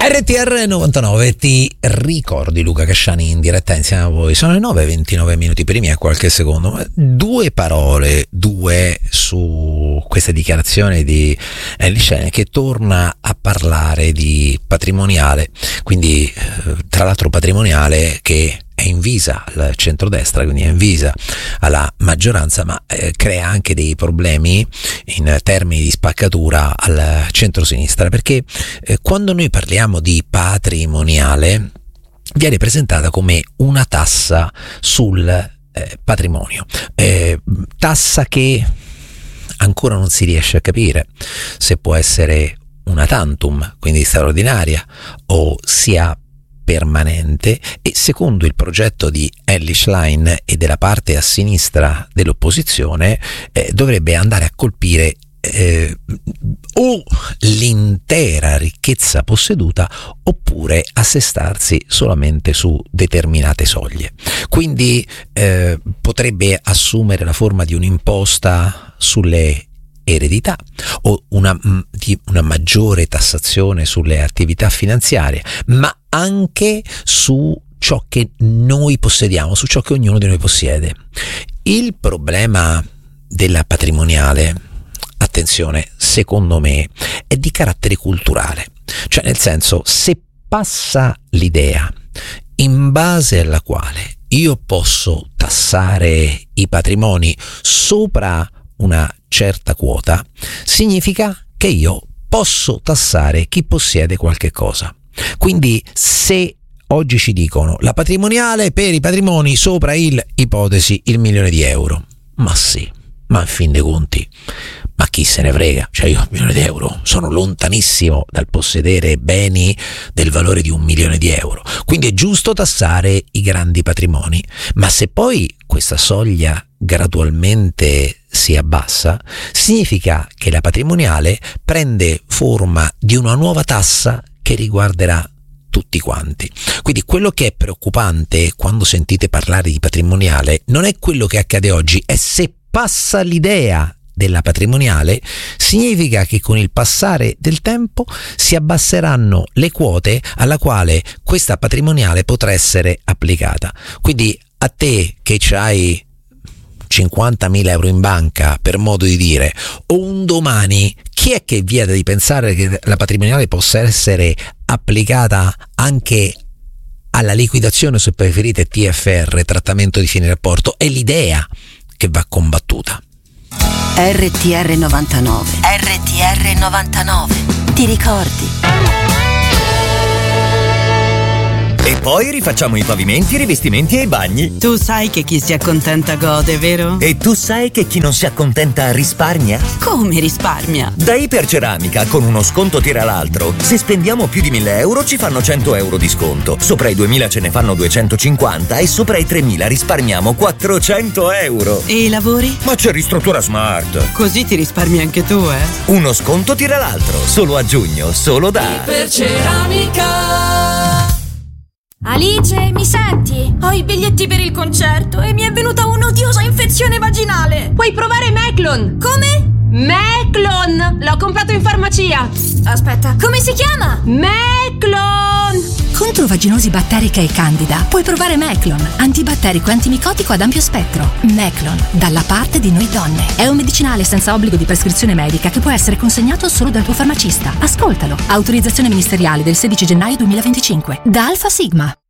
RTR 99, ti ricordi Luca Casciani in diretta insieme a voi? Sono le 9:29 primi a qualche secondo, ma due parole su questa dichiarazione di Ellis che torna a parlare di patrimoniale, quindi tra l'altro patrimoniale che è invisa al centrodestra, quindi è invisa alla maggioranza, ma crea anche dei problemi in termini di spaccatura al centrosinistra, perché quando noi parliamo di patrimoniale viene presentata come una tassa sul patrimonio, tassa che ancora non si riesce a capire se può essere una tantum, quindi straordinaria, o sia permanente, e secondo il progetto di Elly Schlein e della parte a sinistra dell'opposizione dovrebbe andare a colpire o l'intera ricchezza posseduta oppure assestarsi solamente su determinate soglie. Quindi potrebbe assumere la forma di un'imposta sulle eredità o una maggiore tassazione sulle attività finanziarie, ma anche su ciò che noi possediamo, su ciò che ognuno di noi possiede. Il problema della patrimoniale, attenzione, secondo me, è di carattere culturale, cioè nel senso, se passa l'idea in base alla quale io posso tassare i patrimoni sopra una certa quota, significa che io posso tassare chi possiede qualche cosa. Quindi se oggi ci dicono la patrimoniale per i patrimoni sopra il €1.000.000, ma sì, ma in fin dei conti, ma chi se ne frega, cioè io €1.000.000 sono lontanissimo dal possedere beni del valore di €1.000.000, quindi è giusto tassare i grandi patrimoni, ma se poi questa soglia gradualmente si abbassa, significa che la patrimoniale prende forma di una nuova tassa che riguarderà tutti quanti. Quindi quello che è preoccupante quando sentite parlare di patrimoniale non è quello che accade oggi, è se passa l'idea della patrimoniale, significa che con il passare del tempo si abbasseranno le quote alla quale questa patrimoniale potrà essere applicata. Quindi a te che c'hai €50.000 in banca, per modo di dire, o un domani, chi è che vieta di pensare che la patrimoniale possa essere applicata anche alla liquidazione, se preferite TFR, trattamento di fine rapporto? È l'idea che va combattuta. RTR 99. RTR 99. Ti ricordi? E poi rifacciamo i pavimenti, i rivestimenti e i bagni. Tu sai che chi si accontenta gode, vero? E tu sai che chi non si accontenta risparmia? Come risparmia? Da Iperceramica, con uno sconto tira l'altro. Se spendiamo più di €1.000 ci fanno €100 di sconto. Sopra i 2.000 ce ne fanno 250 e sopra i 3.000 risparmiamo €400. E i lavori? Ma c'è Ristruttura Smart. Così ti risparmi anche tu, eh? Uno sconto tira l'altro. Solo a giugno, solo da Iperceramica. Alice, mi senti? Ho i biglietti per il concerto e mi è venuta un'odiosa infezione vaginale. Puoi provare Meclon. Come? Meclon! L'ho comprato in farmacia. Aspetta, come si chiama? Meclon! Contro vaginosi batterica e candida puoi provare Meclon, antibatterico e antimicotico ad ampio spettro. Meclon, dalla parte di noi donne. È un medicinale senza obbligo di prescrizione medica che può essere consegnato solo dal tuo farmacista. Ascoltalo. Autorizzazione ministeriale del 16 gennaio 2025. Da Alfa Sigma.